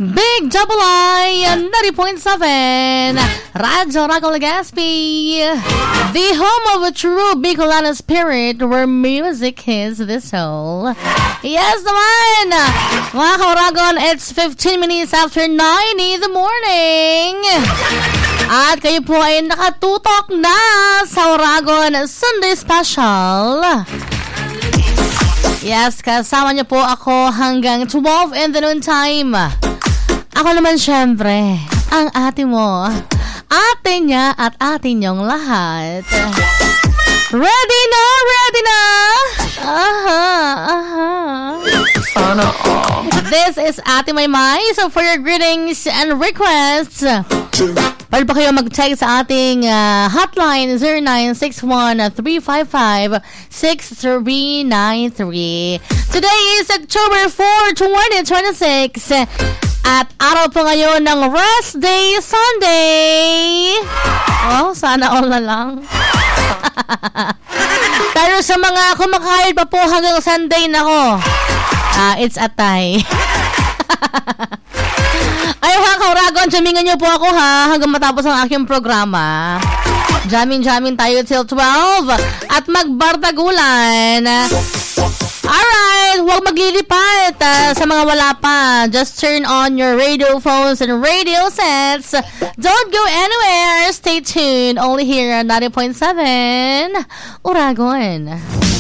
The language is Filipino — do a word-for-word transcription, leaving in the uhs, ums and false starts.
Big Double I, ninety point seven, Radyo Raco Legazpi, the home of a true Bicolana spirit where music is the soul. Yes naman! Mga Kauragon, it's fifteen minutes after nine in the morning. At kayo po ay nakatutok na sa Uragon Sunday Special. Yes, kasama niyo po ako hanggang twelve in the noon time. Ako naman syempre, ang ate mo, ate niya at ate niyong lahat. Ready na? Ready na? Aha, aha. Sana all. This is Ate Maymay. So for your greetings and requests, pwede pa kayo mag-text sa ating uh, hotline zero nine six one, three five five, six three nine three. Today is October fourth, twenty twenty-six. At araw po ngayon ng Rest Day Sunday. Oh, sana all na lang. Pero sa mga kumakayod pa po hanggang Sunday na ko, uh, it's atay. Ay, mga Kauragon, jamingan niyo po ako ha hanggang matapos ang aking programa. Jamming-jamming tayo till twelve at magbardagulan. Alright, huwag maglilipat uh, sa mga wala pa. Just turn on your radio phones and radio sets. Don't go anywhere. Stay tuned. Only here on ninety point seven Uragon.